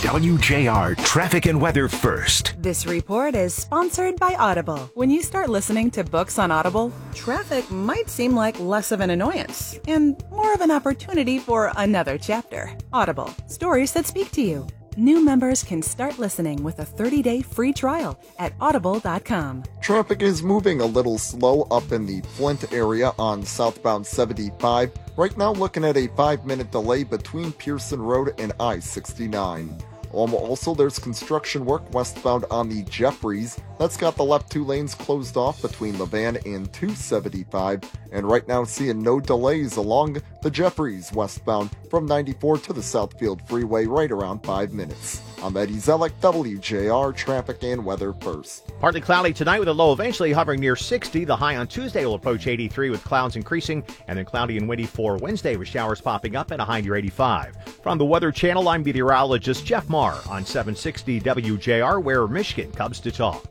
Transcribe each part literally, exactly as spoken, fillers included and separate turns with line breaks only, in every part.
W J R Traffic and Weather First.
This report is sponsored by Audible. When you start listening to books on Audible, traffic might seem like less of an annoyance and more of an opportunity for another chapter. Audible, stories that speak to you. New members can start listening with a thirty-day free trial at audible dot com.
Traffic is moving a little slow up in the Flint area on southbound seventy-five. Right now looking at a five-minute delay between Pearson Road and I sixty-nine. Um, also, there's construction work westbound on the Jeffries. That's got the left two lanes closed off between Levan and two seventy-five. And right now seeing no delays along the Jeffries westbound from ninety-four to the Southfield Freeway right around five minutes. I'm Eddie Zellick, W J R Traffic and Weather First.
Partly cloudy tonight with a low eventually hovering near sixty. The high on Tuesday will approach eighty-three with clouds increasing, and then cloudy and windy for Wednesday with showers popping up and a high near eighty-five. From the Weather Channel, I'm meteorologist Jeff Marr on seven sixty W J R, where Michigan comes to talk.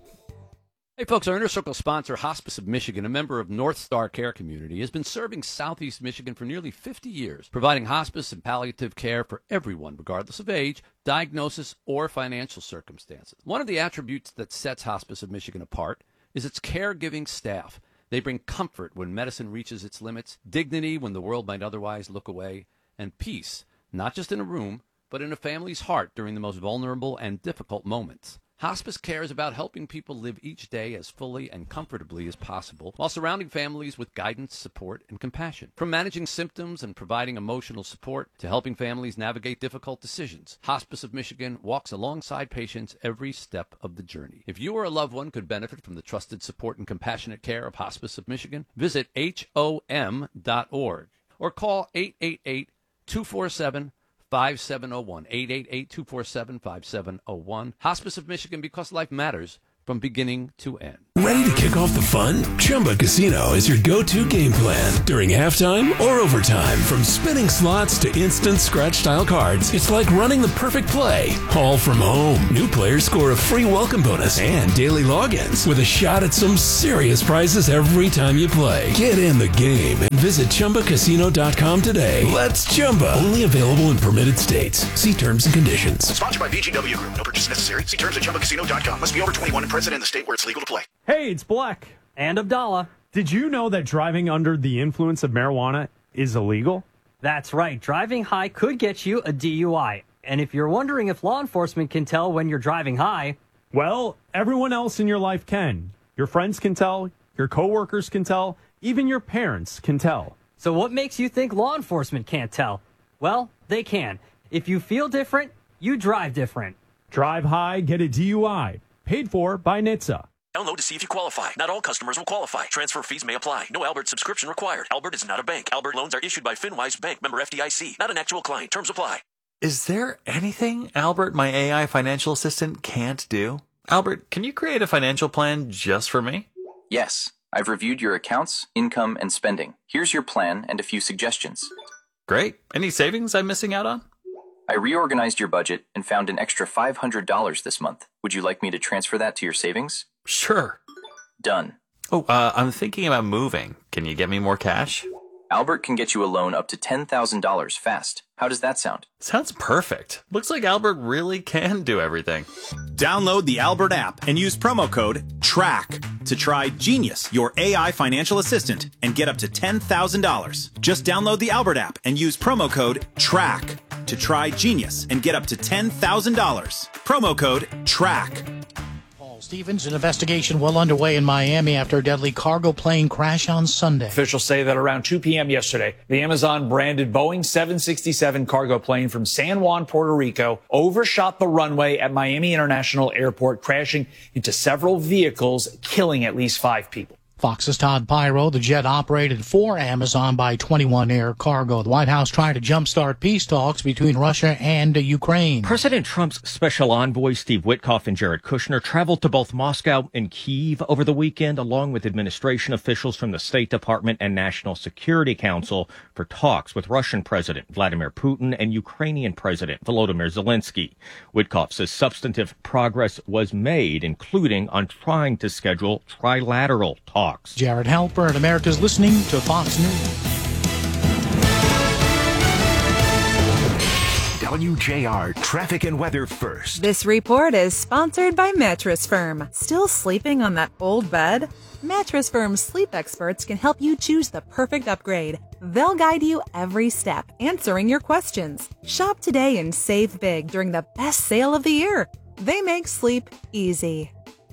Hey folks, our Inner Circle sponsor, Hospice of Michigan, a member of North Star Care Community, has been serving Southeast Michigan for nearly fifty years, providing hospice and palliative care for everyone, regardless of age, diagnosis, or financial circumstances. One of the attributes that sets Hospice of Michigan apart is its caregiving staff. They bring comfort when medicine reaches its limits, dignity when the world might otherwise look away, and peace, not just in a room, but in a family's heart during the most vulnerable and difficult moments. Hospice care is about helping people live each day as fully and comfortably as possible while surrounding families with guidance, support, and compassion. From managing symptoms and providing emotional support to helping families navigate difficult decisions, Hospice of Michigan walks alongside patients every step of the journey. If you or a loved one could benefit from the trusted support and compassionate care of Hospice of Michigan, visit H O M dot org or call eight eight eight, two four seven, five seven zero one, eight eight eight, two four seven, five seven zero one. Hospice of Michigan, because life matters from beginning to end.
Ready to kick off the fun? Chumba Casino is your go-to game plan during halftime or overtime. From spinning slots to instant scratch-style cards, it's like running the perfect play, all from home. New players score a free welcome bonus and daily logins with a shot at some serious prizes every time you play. Get in the game and visit Chumba Casino dot com today. Let's Chumba. Only available in permitted states. See terms and conditions.
Sponsored by V G W Group. No purchase necessary. See terms at Chumba Casino dot com. Must be over twenty-one and present in the state where it's legal to play.
Hey, it's Black.
And Abdallah.
Did you know that driving under the influence of marijuana is illegal?
That's right. Driving high could get you a D U I. And if you're wondering if law enforcement can tell when you're driving high,
well, everyone else in your life can. Your friends can tell, your coworkers can tell, even your parents can tell.
So what makes you think law enforcement can't tell? Well, they can. If you feel different, you drive different.
Drive high, get a D U I. Paid for by N H T S A.
Download to see if you qualify. Not all customers will qualify. Transfer fees may apply. No Albert subscription required. Albert is not a bank. Albert loans are issued by FinWise Bank, member F D I C. Not an actual client. Terms apply.
Is there anything Albert, my A I financial assistant, can't do? Albert, can you create a financial plan just for me?
Yes. I've reviewed your accounts, income, and spending. Here's your plan and a few suggestions.
Great. Any savings I'm missing out on?
I reorganized your budget and found an extra five hundred dollars this month. Would you like me to transfer that to your savings?
Sure.
Done.
Oh, uh, I'm thinking about moving. Can you get me more cash?
Albert can get you a loan up to ten thousand dollars fast. How does that sound?
Sounds perfect. Looks like Albert really can do everything.
Download the Albert app and use promo code TRACK to try Genius, your A I financial assistant, and get up to ten thousand dollars. Just download the Albert app and use promo code TRACK to try Genius and get up to ten thousand dollars. Promo code TRACK.
Stevens, an investigation well underway in Miami after a deadly cargo plane crash on Sunday.
Officials say that around two p.m. yesterday, the Amazon-branded Boeing seven sixty-seven cargo plane from San Juan, Puerto Rico, overshot the runway at Miami International Airport, crashing into several vehicles, killing at least five people.
Fox's Todd Pyro. The jet operated for Amazon by twenty-one Air Cargo. The White House trying to jumpstart peace talks between Russia and Ukraine.
President Trump's special envoy Steve Witkoff and Jared Kushner traveled to both Moscow and Kyiv over the weekend, along with administration officials from the State Department and National Security Council for talks with Russian President Vladimir Putin and Ukrainian President Volodymyr Zelensky. Witkoff says substantive progress was made, including on trying to schedule trilateral talks.
Jared Halpern, America's listening to Fox News.
W J R traffic and weather first.
This report is sponsored by Mattress Firm. Still sleeping on that old bed? Mattress Firm's sleep experts can help you choose the perfect upgrade. They'll guide you every step, answering your questions. Shop today and save big during the best sale of the year. They make sleep easy.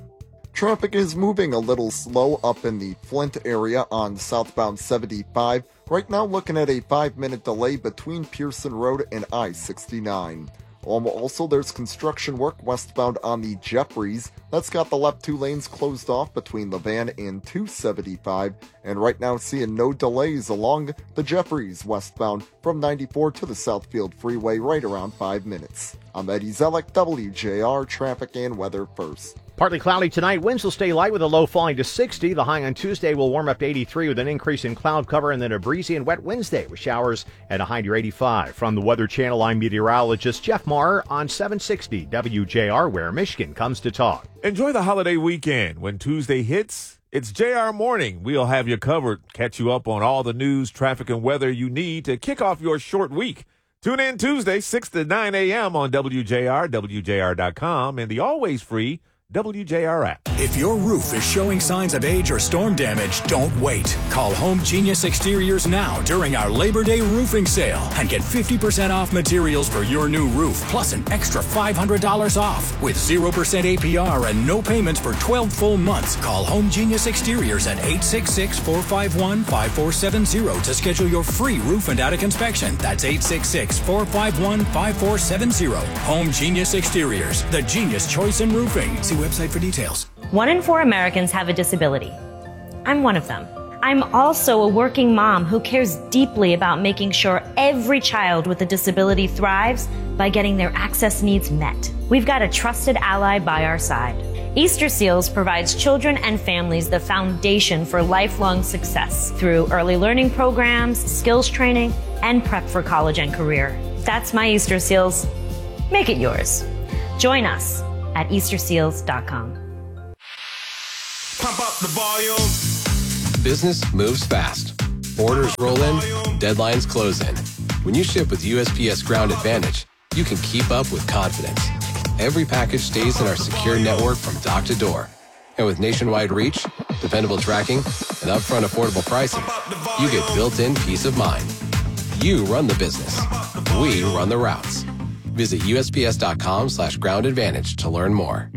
Traffic is moving a little slow up in the Flint area on southbound seventy-five. Right now looking at a five minute delay between Pearson Road and I sixty-nine. Um, also, there's construction work westbound on the Jeffries. That's got the left two lanes closed off between Levan and two seventy-five. And right now seeing no delays along the Jeffries westbound from ninety-four to the Southfield Freeway right around five minutes. I'm Eddie Zellick, W J R Traffic and Weather First.
Partly cloudy tonight. Winds will stay light with a low falling to sixty. The high on Tuesday will warm up to eighty-three with an increase in cloud cover, and then a breezy and wet Wednesday with showers at a high near eighty-five. From the Weather Channel, I'm meteorologist Jeff Marr on seven sixty W J R, where Michigan comes to talk.
Enjoy the holiday weekend. When Tuesday hits, it's J R Morning. We'll have you covered, catch you up on all the news, traffic, and weather you need to kick off your short week. Tune in Tuesday, six to nine a.m. on W J R, W J R dot com, and the always free W J R app.
If your roof is showing signs of age or storm damage, don't wait. Call Home Genius Exteriors now during our Labor Day roofing sale and get fifty percent off materials for your new roof, plus an extra five hundred dollars off. With zero percent A P R and no payments for twelve full months, call Home Genius Exteriors at eight six six, four five one, five four seven zero to schedule your free roof and attic inspection. That's eight six six, four five one, five four seven zero. Home Genius Exteriors, the genius choice in roofing. See website for details.
One in four Americans have a disability. I'm one of them. I'm also a working mom who cares deeply about making sure every child with a disability thrives by getting their access needs met. We've got a trusted ally by our side. Easter Seals provides children and families the foundation for lifelong success through early learning programs, skills training, and prep for college and career. That's my Easter Seals. Make it yours. Join us at Easter Seals dot com.
Pump up the volume. Business moves fast. Orders roll in, deadlines close in. When you ship with U S P S Ground Advantage, you can keep up with confidence. Every package stays in our secure network from dock to door. And with nationwide reach, dependable tracking, and upfront affordable pricing, you get built-in peace of mind. You run the business. We run the routes. Visit U S P S dot com slash ground advantage to learn more.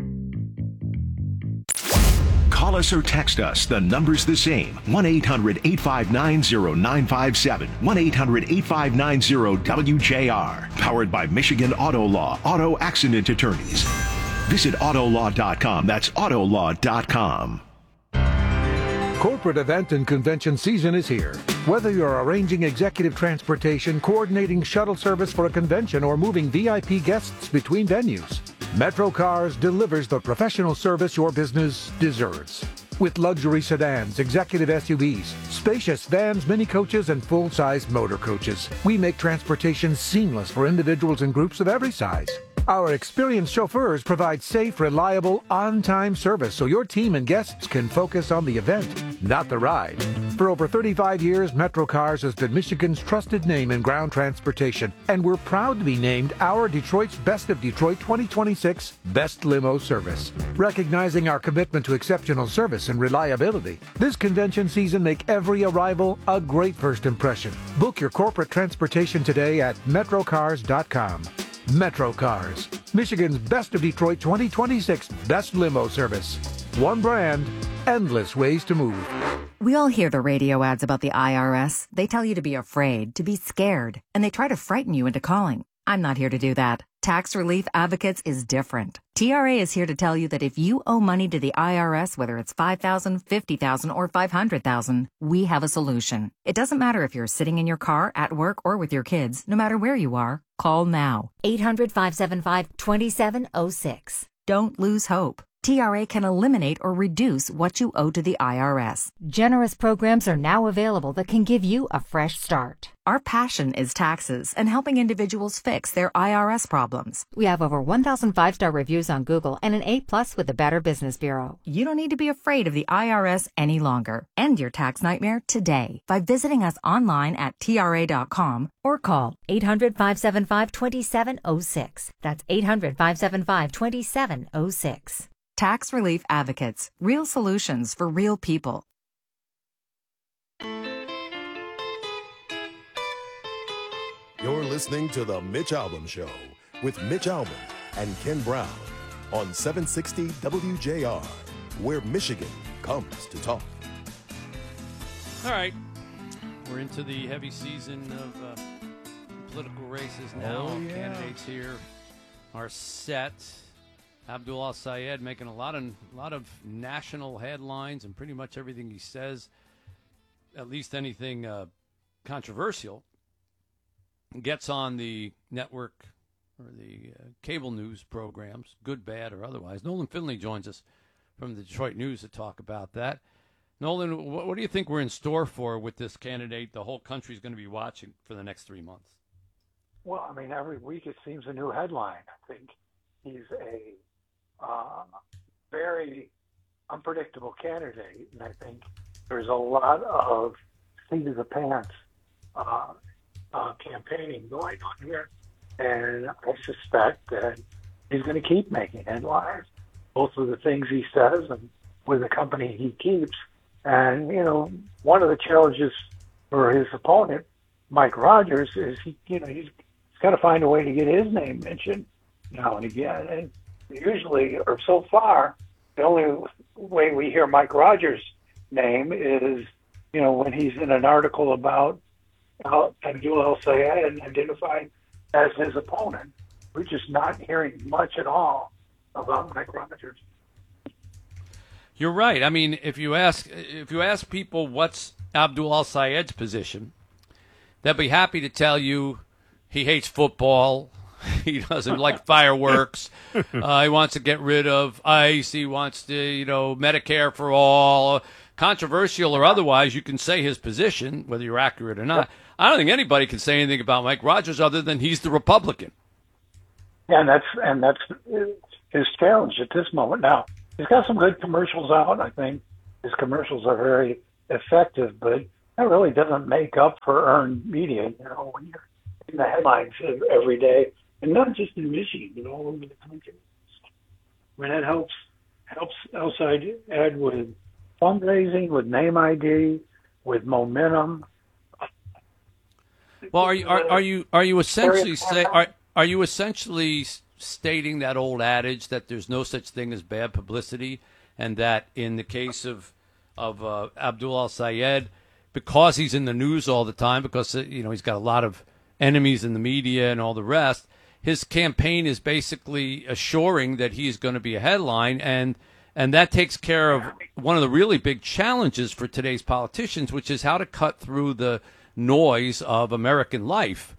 Call us or text us. The number's the same. one eight hundred, eight five nine, zero nine five seven. one eight hundred, eight five nine, zero W J R. Powered by Michigan Auto Law, Auto Accident Attorneys. Visit auto law dot com. That's auto law dot com.
Corporate event and convention season is here. Whether you're arranging executive transportation, coordinating shuttle service for a convention, or moving V I P guests between venues, Metro Cars delivers the professional service your business deserves. With luxury sedans, executive S U Vs, spacious vans, mini coaches, and full-size motor coaches, we make transportation seamless for individuals and groups of every size. Our experienced chauffeurs provide safe, reliable, on-time service so your team and guests can focus on the event, not the ride. For over thirty-five years, Metro Cars has been Michigan's trusted name in ground transportation, and we're proud to be named our Detroit's Best of Detroit twenty twenty-six Best Limo Service. Recognizing our commitment to exceptional service and reliability, this convention season make every arrival a great first impression. Book your corporate transportation today at metro cars dot com. Metro Cars, Michigan's Best of Detroit twenty twenty-six Best Limo Service. One brand, endless ways to move.
We all hear the radio ads about the I R S. They tell you to be afraid, to be scared, and they try to frighten you into calling. I'm not here to do that. Tax Relief Advocates is different. T R A is here to tell you that if you owe money to the I R S, whether it's five thousand dollars, fifty thousand dollars, or five hundred thousand dollars, we have a solution. It doesn't matter if you're sitting in your car, at work, or with your kids. No matter where you are, call now. eight hundred, five seven five, two seven zero six. Don't lose hope. T R A can eliminate or reduce what you owe to the I R S.
Generous programs are now available that can give you a fresh start.
Our passion is taxes and helping individuals fix their I R S problems.
We have over one thousand five-star reviews on Google and an A plus with the Better Business Bureau.
You don't need to be afraid of the I R S any longer. End your tax nightmare today by visiting us online at T R A dot com or call
eight hundred, five seven five, two seven zero six. That's eight hundred, five seven five, two seven zero six.
Tax Relief Advocates. Real solutions for real people.
You're listening to The Mitch Albom Show with Mitch Albom and Ken Brown on seven sixty W J R, where Michigan comes to talk.
All right. We're into the heavy season of uh, political races now.
Oh, yeah.
Candidates here are set. Abdul Al-Sayed making a lot of a lot of national headlines, and pretty much everything he says, at least anything uh, controversial, gets on the network or the uh, cable news programs, good, bad, or otherwise. Nolan Finley joins us from the Detroit News to talk about that. Nolan, what, what do you think we're in store for with this candidate the whole country's going to be watching for the next three months?
Well, I mean, every week it seems a new headline. I think he's a uh, very unpredictable candidate, and I think there's a lot of seat of the pants uh, uh, campaigning going on here, and I suspect that he's going to keep making headlines, both with the things he says and with the company he keeps. And, you know, one of the challenges for his opponent, Mike Rogers, is he, you know, he's, he's got to find a way to get his name mentioned now and again. And usually, or so far, the only way we hear Mike Rogers' name is, you know, when he's in an article about Abdul El-Sayed and identified as his opponent. We're just not hearing much at all about Mike Rogers.
You're right. I mean, if you ask if you ask people what's Abdul Al-Sayed's position, they'll be happy to tell you he hates football, he doesn't like fireworks, uh, he wants to get rid of ICE, he wants to, you know, Medicare for all. Controversial or otherwise, you can say his position, whether you're accurate or not. I don't think anybody can say anything about Mike Rogers other than he's the Republican.
Yeah, and that's and that's his challenge at this moment. Now, he's got some good commercials out. I think his commercials are very effective, but that really doesn't make up for earned media. You know, when you're in the headlines every day, and not just in Michigan, but all over the country. When that helps helps El-Sayed with fundraising, with name I D, with momentum.
Well, are you are, are you are you essentially say are are you essentially stating that old adage that there's no such thing as bad publicity, and that in the case of of uh, Abdul Al-Sayed, because he's in the news all the time, because you know he's got a lot of enemies in the media and all the rest, his campaign is basically assuring that he's going to be a headline, and and that takes care of one of the really big challenges for today's politicians, which is how to cut through the noise of American life.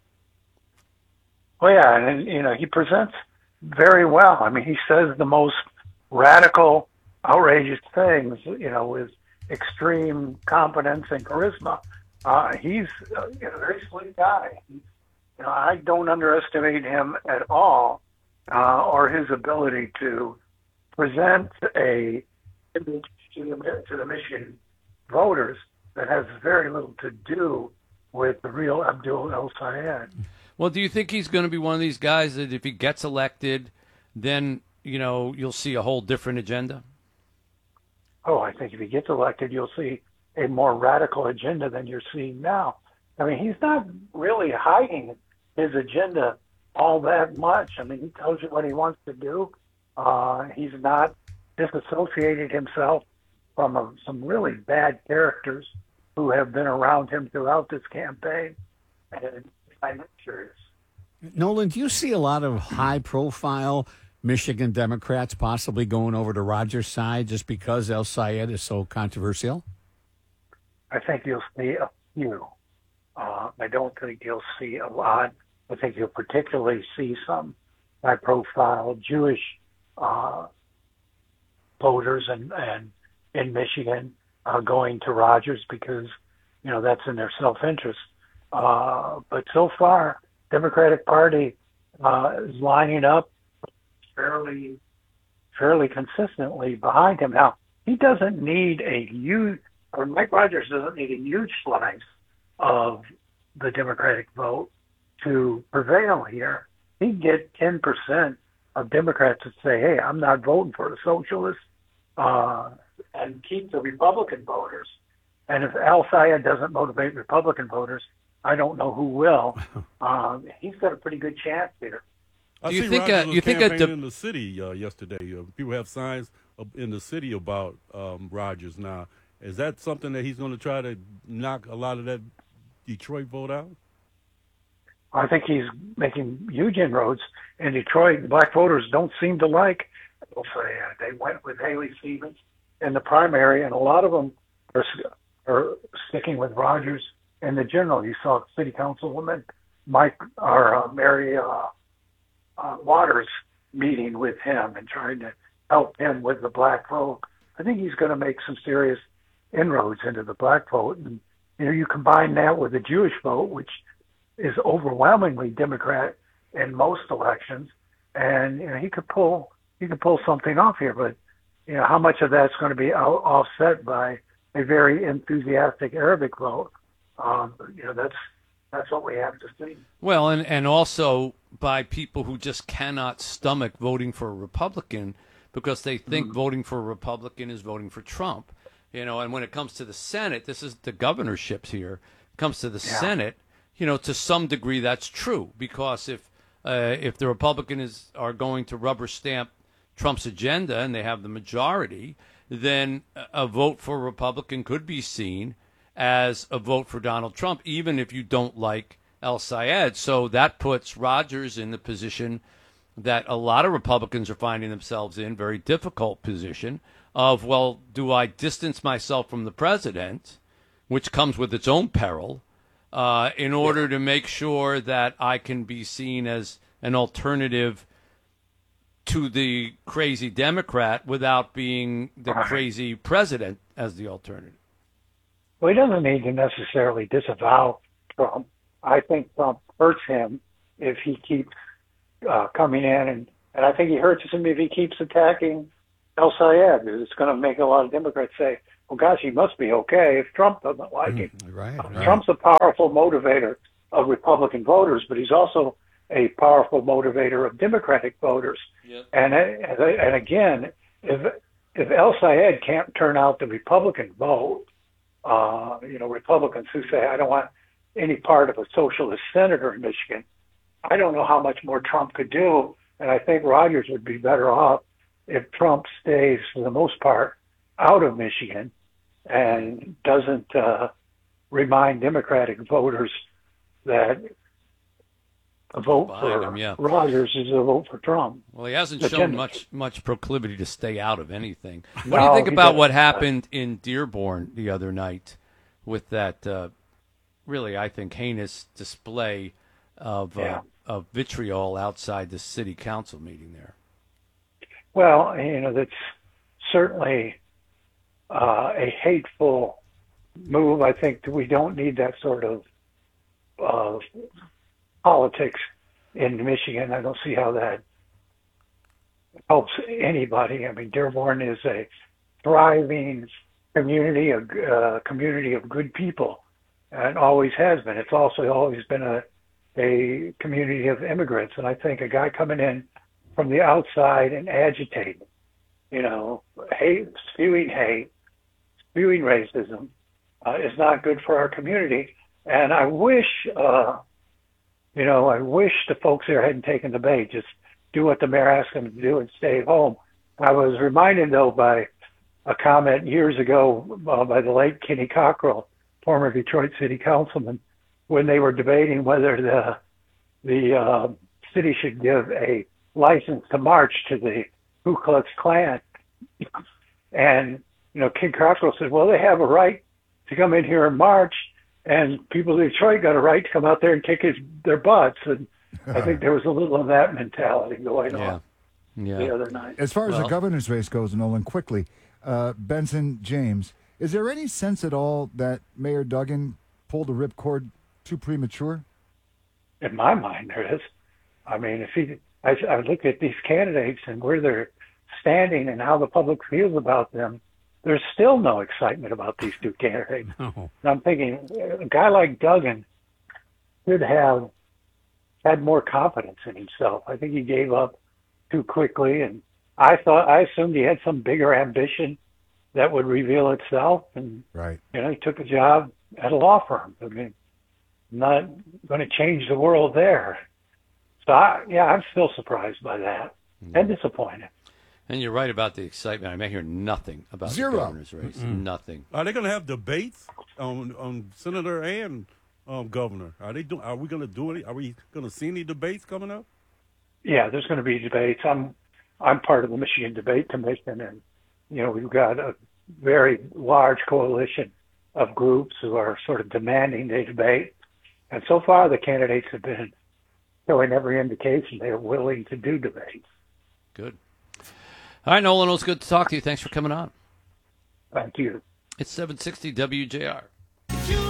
Well, yeah, and you know he presents very well. I mean, he says the most radical, outrageous things, you know, with extreme competence and charisma. Uh, he's uh, you know, a very slick guy. He's, you know, I don't underestimate him at all, uh, or his ability to present a image to the, to the Michigan voters that has very little to do with the real Abdul El-Sayed.
Well, do you think he's going to be one of these guys that if he gets elected, then, you know, you'll see a whole different agenda?
Oh, I think if he gets elected, you'll see a more radical agenda than you're seeing now. I mean, he's not really hiding his agenda all that much. I mean, he tells you what he wants to do. Uh, he's not disassociated himself from a, some really bad characters who have been around him throughout this campaign. And I'm curious.
Nolan, do you see a lot of high-profile Michigan Democrats possibly going over to Rogers' side just because El-Sayed is so controversial?
I think you'll see a few. Uh, I don't think you'll see a lot. I think you'll particularly see some high-profile Jewish uh, voters and, and in Michigan uh, going to Rogers because, you know, that's in their self-interest. Uh, but so far, Democratic Party uh, is lining up fairly, fairly consistently behind him. Now, he doesn't need a huge, or Mike Rogers doesn't need a huge slice of the Democratic vote to prevail here. He'd get ten percent of Democrats that say, hey, I'm not voting for the socialists, uh, and keep the Republican voters. And if El-Sayed doesn't motivate Republican voters, I don't know who will. Um, he's got a pretty good chance here.
I
Do you
see
think,
Rogers
uh,
was
you think a
campaigning
de-
in the city uh, yesterday? Uh, people have signs up in the city about um, Rogers now. Is that something that he's going to try to knock a lot of that Detroit vote out?
I think he's making huge inroads in Detroit. The black voters don't seem to like El-Sayed. They went with Haley Stevens in the primary, and a lot of them are, are sticking with Rogers in the general. You saw City Councilwoman Mike or uh, Mary uh, uh, Waters meeting with him and trying to help him with the black vote. I think he's going to make some serious inroads into the black vote, and you know, you combine that with the Jewish vote, which is overwhelmingly Democrat in most elections, and you know, he could pull he could pull something off here. But you know, how much of that's going to be out, offset by a very enthusiastic Arabic vote? Um, you know, that's that's what we have to see.
Well, and, and also by people who just cannot stomach voting for a Republican because they think mm-hmm. voting for a Republican is voting for Trump. You know, and when it comes to the Senate, this is the governorships here. It comes to the yeah. Senate, you know, to some degree that's true because if uh, if the Republicans are going to rubber stamp Trump's agenda and they have the majority, then a vote for a Republican could be seen as a vote for Donald Trump, even if you don't like El-Sayed. So that puts Rogers in the position that a lot of Republicans are finding themselves in, very difficult position of, well, do I distance myself from the president, which comes with its own peril, uh, in order yeah. to make sure that I can be seen as an alternative to the crazy Democrat without being the
right.
crazy president as the alternative?
Well, he doesn't need to necessarily disavow Trump. I think Trump hurts him if he keeps uh, coming in, and, and I think he hurts him if he keeps attacking El-Sayed. It's going to make a lot of Democrats say, well, gosh, he must be okay if Trump doesn't like him.
Right,
uh,
right.
Trump's a powerful motivator of Republican voters, but he's also a powerful motivator of Democratic voters. Yep. And, and again, if, if El-Sayed can't turn out the Republican vote, Uh, you know, Republicans who say, I don't want any part of a socialist senator in Michigan, I don't know how much more Trump could do. And I think Rogers would be better off if Trump stays, for the most part, out of Michigan and doesn't uh, remind Democratic voters that a vote for
him, yeah.
Rogers is a vote for Trump.
Well, he hasn't
But
shown
then-
much much proclivity to stay out of anything. What
No,
do you think
he
about
doesn't.
what happened in Dearborn the other night with that uh, really, I think, heinous display of uh,
Yeah.
of vitriol outside the city council meeting there?
Well, you know, that's certainly uh, a hateful move. I think that we don't need that sort of uh, politics in Michigan. I don't see how that helps anybody. I mean, Dearborn is a thriving community, a uh, community of good people, and always has been. It's also always been a a community of immigrants, and I think a guy coming in from the outside and agitating, you know, hate, spewing hate, spewing racism, uh, is not good for our community. And I wish, uh, you know, I wish the folks there hadn't taken the bait. Just do what the mayor asked them to do and stay home. I was reminded, though, by a comment years ago uh, by the late Kenny Cockrell, former Detroit city councilman, when they were debating whether the the uh, city should give a license to march to the Ku Klux Klan. And, you know, Ken Cockrell said, well, they have a right to come in here and march, and people in Detroit got a right to come out there and kick his, their butts. And I think there was a little of that mentality going
Yeah.
on.
Yeah.
the other night.
As far as
Well-
the governor's race goes, Nolan, quickly, uh, Benson, James, is there any sense at all that Mayor Duggan pulled the ripcord too premature?
In my mind, there is. I mean, if he, I, I look at these candidates and where they're standing and how the public feels about them, there's still no excitement about these two candidates.
No.
And I'm thinking a guy like Duggan should have had more confidence in himself. I think he gave up too quickly, and I thought I assumed he had some bigger ambition that would reveal itself. And
right,
you know, he took a job at a law firm. I mean, not going to change the world there. So I, yeah, I'm still surprised by that and disappointed.
And you're right about the excitement. I'm hear nothing about
Zero.
the governor's race.
Mm-mm.
Nothing.
Are they going to have debates on on senator and um, governor? Are they doing? Are we going to do any? Are we going to see any debates coming up?
Yeah, there's going to be debates. I'm I'm part of the Michigan Debate Commission, and you know we've got a very large coalition of groups who are sort of demanding they debate. And so far, the candidates have been showing every indication they're willing to do debates.
Good. All right, Nolan, it was good to talk to you. Thanks for coming on.
Thank you.
It's seven sixty W J R.